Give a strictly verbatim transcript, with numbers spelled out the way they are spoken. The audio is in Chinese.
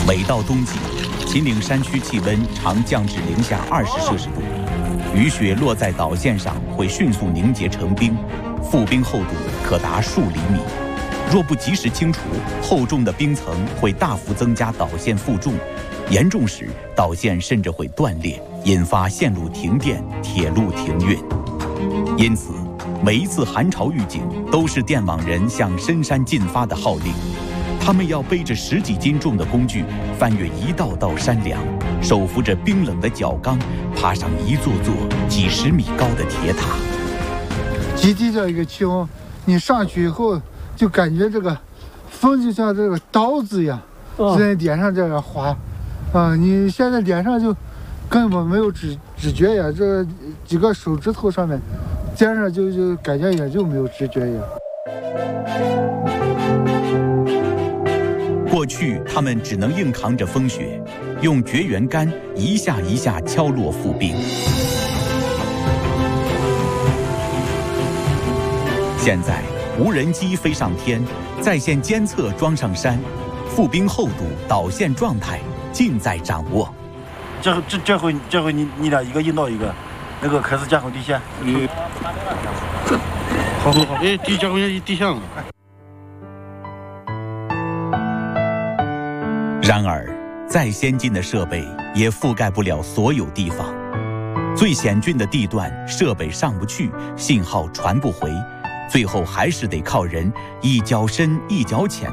每到冬季，秦岭山区气温常降至零下二十摄氏度，雨雪落在导线上会迅速凝结成冰，覆冰厚度可达数厘米。若不及时清除，厚重的冰层会大幅增加导线负重，严重时导线甚至会断裂，引发线路停电、铁路停运。因此，每一次寒潮预警都是电网人向深山进发的号令。他们要背着十几斤重的工具，翻越一道道山梁，手扶着冰冷的角钢，爬上一座座几十米高的铁塔。 极地这一个气温，你上去以后就感觉这个风就像这个刀子一样，在脸上这样划，啊，你现在脸上就根本没有知知觉呀，这几个手指头上面肩上就就感觉也就没有知觉一样。 过去他们只能硬扛着风雪，用绝缘杆一下一下敲落覆冰。现在无人机飞上天，在线监测装上山，覆冰厚度、导线状态尽在掌握。 这这这回这回你你俩一个引导一个，那个开始加厚地线。嗯，好好好，哎，地加厚地地线了。 然而，再先进的设备也覆盖不了所有地方。最险峻的地段，设备上不去，信号传不回，最后还是得靠人一脚深一脚浅